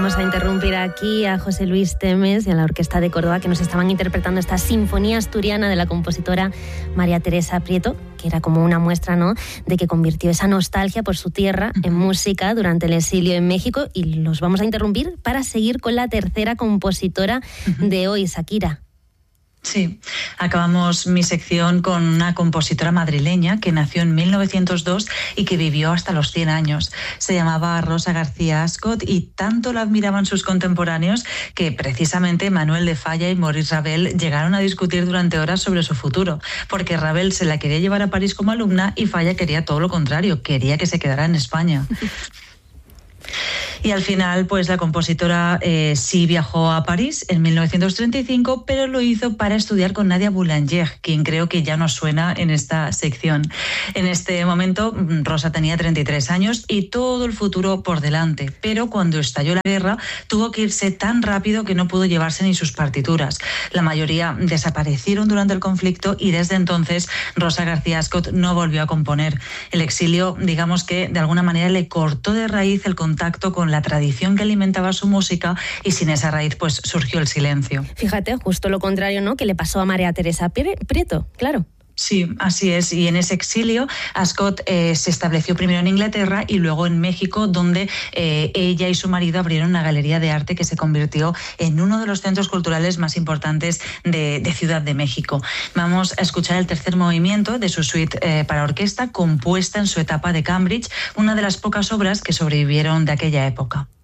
Vamos a interrumpir aquí a José Luis Temes y a la Orquesta de Córdoba, que nos estaban interpretando esta sinfonía asturiana de la compositora María Teresa Prieto, que era como una muestra, ¿no?, de que convirtió esa nostalgia por su tierra en música durante el exilio en México. Y los vamos a interrumpir para seguir con la tercera compositora de hoy, Shakira. Sí, acabamos mi sección con una compositora madrileña que nació en 1902 y que vivió hasta los 100 años. Se llamaba Rosa García Ascot y tanto la admiraban sus contemporáneos que precisamente Manuel de Falla y Maurice Ravel llegaron a discutir durante horas sobre su futuro, porque Ravel se la quería llevar a París como alumna y Falla quería todo lo contrario, quería que se quedara en España. Y al final, pues la compositora sí viajó a París en 1935, pero lo hizo para estudiar con Nadia Boulanger, quien creo que ya nos suena en esta sección. En este momento, Rosa tenía 33 años y todo el futuro por delante, pero cuando estalló la guerra, tuvo que irse tan rápido que no pudo llevarse ni sus partituras. La mayoría desaparecieron durante el conflicto y desde entonces Rosa García Ascot no volvió a componer. El exilio, digamos que de alguna manera le cortó de raíz el contacto con la tradición que alimentaba su música y sin esa raíz pues surgió el silencio. Fíjate, justo lo contrario, ¿no?, que le pasó a María Teresa Prieto, claro. Sí, así es. Y en ese exilio, Ascot se estableció primero en Inglaterra y luego en México, donde ella y su marido abrieron una galería de arte que se convirtió en uno de los centros culturales más importantes de Ciudad de México. Vamos a escuchar el tercer movimiento de su suite para orquesta, compuesta en su etapa de Cambridge, una de las pocas obras que sobrevivieron de aquella época.